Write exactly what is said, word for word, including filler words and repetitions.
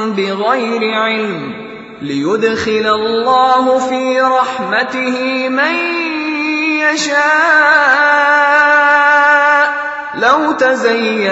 بغير علم ليدخل الله في رحمته من يشاء لو تزينوا